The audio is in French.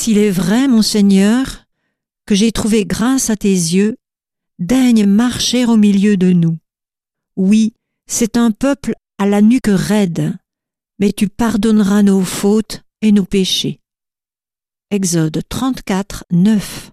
S'il est vrai, mon Seigneur, que j'ai trouvé grâce à tes yeux, daigne marcher au milieu de nous. Oui, c'est un peuple à la nuque raide, mais tu pardonneras nos fautes et nos péchés. Exode 34, 9.